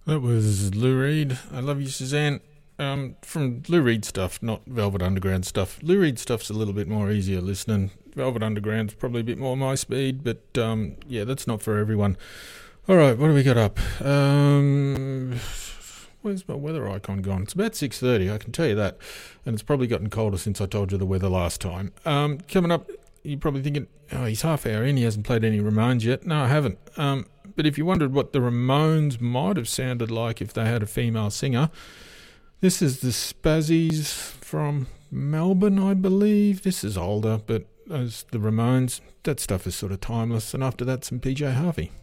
That was Lou Reed. I love you, Suzanne. From Lou Reed stuff, not Velvet Underground stuff. Lou Reed stuff's a little bit more easier listening. Velvet Underground's probably a bit more my speed, but yeah, that's not for everyone. All right, what do we got up? Where's my weather icon gone? It's about 6:30, I can tell you that, and it's probably gotten colder since I told you the weather last time. Coming up, you're probably thinking, oh, he's half hour in, he hasn't played any Ramones yet. No, I haven't. But if you wondered what the Ramones might have sounded like if they had a female singer, this is the Spazzies from Melbourne, I believe. This is older, but as the Ramones, that stuff is sort of timeless. And after that, some PJ Harvey.